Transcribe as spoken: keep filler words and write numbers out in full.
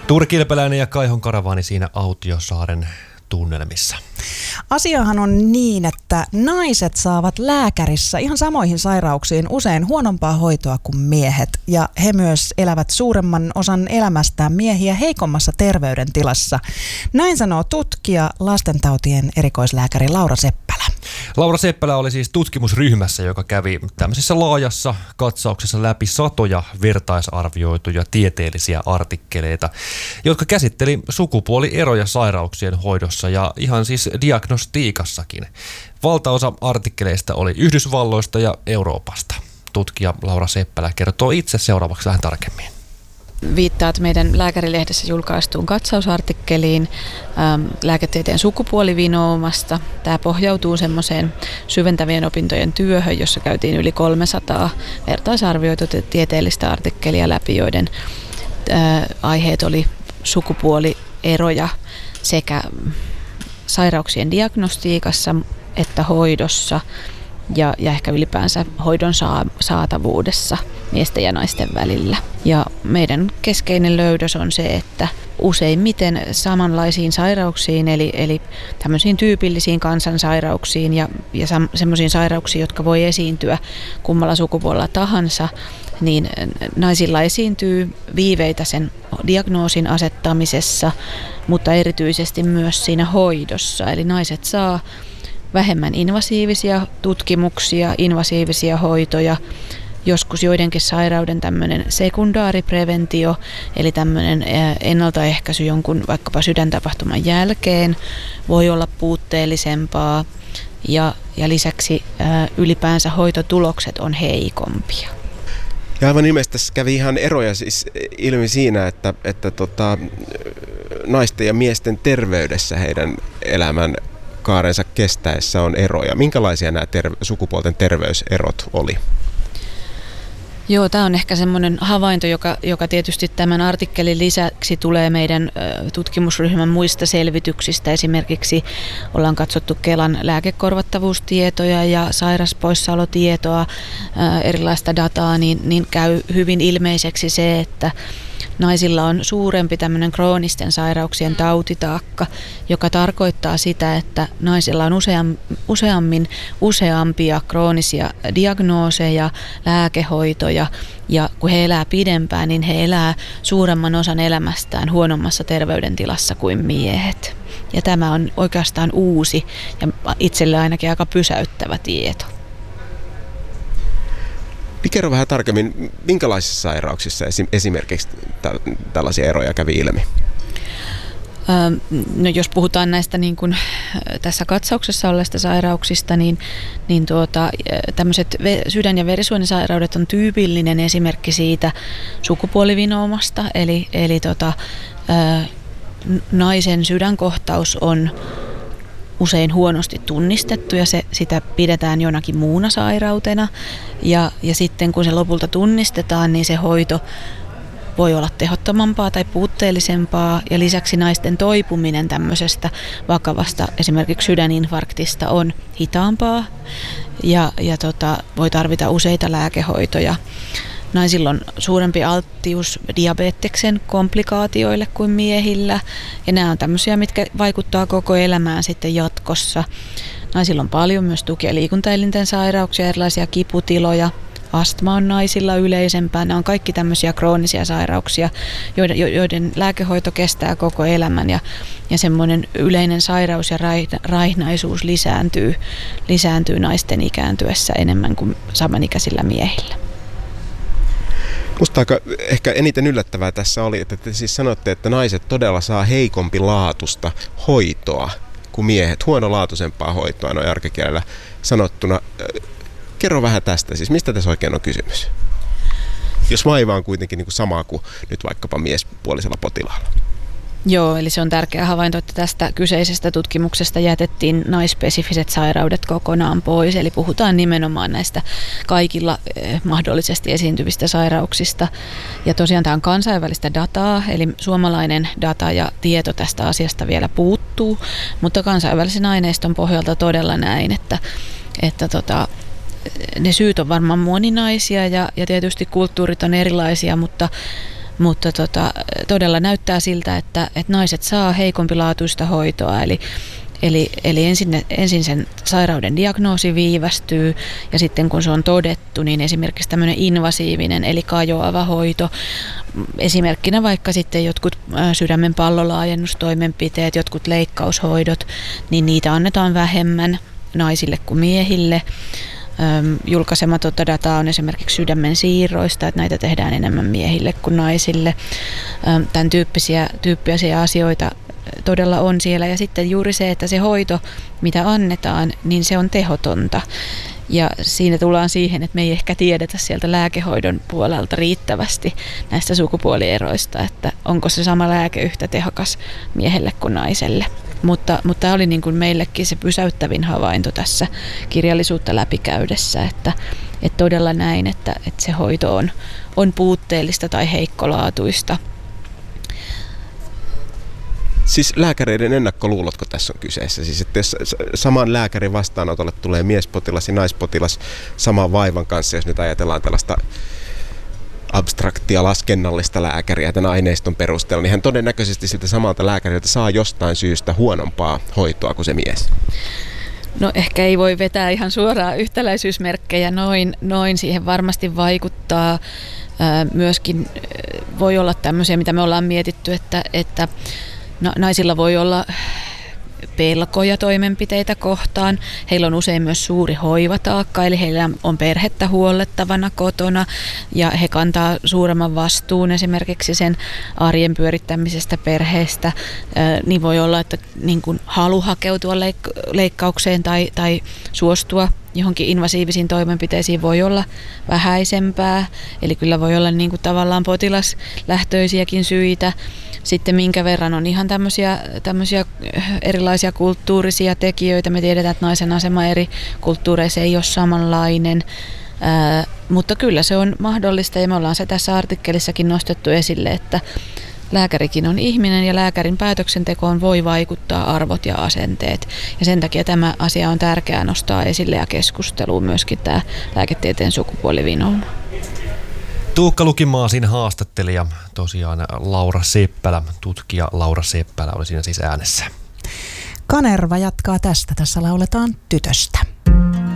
Tuuri Kilpeläinen ja Kaihon karavaani siinä Autiosaaren tunnelmissa. Asiahan on niin, että naiset saavat lääkärissä ihan samoihin sairauksiin usein huonompaa hoitoa kuin miehet. Ja he myös elävät suuremman osan elämästään miehiä heikommassa terveydentilassa. Näin sanoo tutkija, lastentautien erikoislääkäri Laura Seppälä. Laura Seppälä oli siis tutkimusryhmässä, joka kävi tämmöisessä laajassa katsauksessa läpi satoja vertaisarvioituja tieteellisiä artikkeleita, jotka käsitteli sukupuolieroja sairauksien hoidossa ja ihan siis diagnostiikassakin. Valtaosa artikkeleista oli Yhdysvalloista ja Euroopasta. Tutkija Laura Seppälä kertoo itse seuraavaksi vähän tarkemmin. Viittaat meidän lääkärilehdessä julkaistuun katsausartikkeliin ähm, lääketieteen sukupuolivinoumasta. Tämä pohjautuu semmoiseen syventävien opintojen työhön, jossa käytiin yli kolmesataa vertaisarvioitua tieteellistä artikkelia läpi, joiden äh, aiheet oli sukupuolieroja sekä sairauksien diagnostiikassa että hoidossa ja, ja ehkä ylipäänsä hoidon saa, saatavuudessa miesten ja naisten välillä. Ja meidän keskeinen löydös on se, että useimmiten samanlaisiin sairauksiin, eli, eli tämmöisiin tyypillisiin kansansairauksiin ja, ja semmoisiin sairauksiin, jotka voi esiintyä kummalla sukupuolella tahansa, niin naisilla esiintyy viiveitä sen diagnoosin asettamisessa, mutta erityisesti myös siinä hoidossa. Eli naiset saa vähemmän invasiivisia tutkimuksia, invasiivisia hoitoja, joskus joidenkin sairauden tämmöinen sekundaaripreventio, eli tämmöinen ennaltaehkäisy jonkun vaikkapa sydäntapahtuman jälkeen voi olla puutteellisempaa ja, ja lisäksi ää, ylipäänsä hoitotulokset on heikompia. Ja aivan ilmeisesti tässä kävi ihan eroja siis ilmi siinä, että, että tota, naisten ja miesten terveydessä heidän elämän kaarensa kestäessä on eroja. Minkälaisia nämä ter- sukupuolten terveyserot oli? Joo, tämä on ehkä semmoinen havainto, joka, joka tietysti tämän artikkelin lisäksi tulee meidän ö, tutkimusryhmän muista selvityksistä. Esimerkiksi ollaan katsottu Kelan lääkekorvattavuustietoja ja sairaspoissaolotietoa, ö, erilaista dataa, niin, niin käy hyvin ilmeiseksi se, että naisilla on suurempi tämmöinen kroonisten sairauksien tautitaakka, joka tarkoittaa sitä, että naisilla on useam, useammin useampia kroonisia diagnooseja, lääkehoitoja, ja kun he elää pidempään, niin he elää suuremman osan elämästään huonommassa terveydentilassa kuin miehet. Ja tämä on oikeastaan uusi ja itselle ainakin aika pysäyttävä tieto. Kerro vähän tarkemmin, minkälaisissa sairauksissa esimerkiksi tällaisia eroja kävi ilmi? No, jos puhutaan näistä niin kuin tässä katsauksessa olleista sairauksista, niin, niin tuota, tämmöiset sydän- ja verisuonisairaudet on tyypillinen esimerkki siitä sukupuolivinoumasta, eli, eli tota, naisen sydänkohtaus on usein huonosti tunnistettu ja se, sitä pidetään jonakin muuna sairautena. Ja, ja sitten kun se lopulta tunnistetaan, niin se hoito voi olla tehottomampaa tai puutteellisempaa. Ja lisäksi naisten toipuminen tämmöisestä vakavasta esimerkiksi sydäninfarktista on hitaampaa ja, ja tota, voi tarvita useita lääkehoitoja. Naisilla on suurempi alttius diabeteksen komplikaatioille kuin miehillä, ja nämä on tämmöisiä, mitkä vaikuttaa koko elämään sitten jatkossa. Naisilla on paljon myös tuki- ja liikuntaelinten sairauksia, erilaisia kiputiloja. Astma on naisilla yleisempää. Nämä on kaikki tämmöisiä kroonisia sairauksia, joiden, joiden lääkehoito kestää koko elämän, ja, ja semmoinen yleinen sairaus ja raihnaisuus lisääntyy, lisääntyy naisten ikääntyessä enemmän kuin samanikäisillä miehillä. Musta aika ehkä eniten yllättävää tässä oli, että te siis sanotte, että naiset todella saa heikompi laatusta hoitoa kuin miehet, huonolaatuisempaa hoitoa noin arkikielellä sanottuna. Kerro vähän tästä, siis mistä tässä oikein on kysymys? Jos vaiva on kuitenkin niin kuin sama kuin nyt vaikkapa miespuolisella potilaalla. Joo, eli se on tärkeä havainto, että tästä kyseisestä tutkimuksesta jätettiin naispesifiset sairaudet kokonaan pois. Eli puhutaan nimenomaan näistä kaikilla eh, mahdollisesti esiintyvistä sairauksista. Ja tosiaan tämä on kansainvälistä dataa, eli suomalainen data ja tieto tästä asiasta vielä puuttuu. Mutta kansainvälisen aineiston pohjalta todella näin, että, että tota, ne syyt on varmaan moninaisia ja, ja tietysti kulttuurit on erilaisia, mutta mutta tota, todella näyttää siltä, että, että naiset saa heikompilaatuista hoitoa, eli Eli, eli ensin, ensin sen sairauden diagnoosi viivästyy ja sitten kun se on todettu, niin esimerkiksi tämmöinen invasiivinen eli kajoava hoito, esimerkkinä vaikka sitten jotkut sydämen pallolaajennustoimenpiteet, jotkut leikkaushoidot, niin niitä annetaan vähemmän naisille kuin miehille. Julkaisematonta dataa on esimerkiksi sydämen siirroista, että näitä tehdään enemmän miehille kuin naisille. Tämän tyyppisiä, tyyppisiä asioita todella on siellä. Ja sitten juuri se, että se hoito, mitä annetaan, niin se on tehotonta. Ja siinä tullaan siihen, että me ei ehkä tiedetä sieltä lääkehoidon puolelta riittävästi näistä sukupuolieroista, että onko se sama lääke yhtä tehokas miehelle kuin naiselle. Mutta, mutta tämä oli niin kuin meillekin se pysäyttävin havainto tässä kirjallisuutta läpikäydessä, että, että todella näin, että, että se hoito on, on puutteellista tai heikkolaatuista. Siis lääkäreiden ennakkoluulotko tässä on kyseessä? Siis että jos saman lääkärin vastaanotolle tulee miespotilas ja naispotilas saman vaivan kanssa, jos nyt ajatellaan tällaista abstraktia laskennallista lääkäriä tämän aineiston perusteella, niin hän todennäköisesti siltä samalta lääkäriltä saa jostain syystä huonompaa hoitoa kuin se mies. No ehkä ei voi vetää ihan suoraan yhtäläisyysmerkkejä noin, noin siihen varmasti vaikuttaa. Myöskin voi olla tämmöisiä, mitä me ollaan mietitty, että, että naisilla voi olla pelkoja toimenpiteitä kohtaan. Heillä on usein myös suuri hoivataakka, eli heillä on perhettä huollettavana kotona ja he kantaa suuremman vastuun esimerkiksi sen arjen pyörittämisestä perheestä. Niin voi olla, että niin kuin halu hakeutua leik- leikkaukseen tai, tai suostua johonkin invasiivisiin toimenpiteisiin voi olla vähäisempää, eli kyllä voi olla niin kuin tavallaan potilaslähtöisiäkin syitä. Sitten minkä verran on ihan tämmöisiä, tämmöisiä erilaisia kulttuurisia tekijöitä. Me tiedetään, että naisen asema eri kulttuureissa ei ole samanlainen, ää, mutta kyllä se on mahdollista ja me ollaan se tässä artikkelissakin nostettu esille, että lääkärikin on ihminen ja lääkärin päätöksentekoon voi vaikuttaa arvot ja asenteet. Ja sen takia tämä asia on tärkeää nostaa esille ja keskusteluun myöskin tämä lääketieteen sukupuolivinouma. Tuukka Lukimaasin haastattelija, tosiaan Laura Seppälä, tutkija Laura Seppälä oli siinä siis äänessä. Kanerva jatkaa tästä, tässä lauletaan Tytöstä.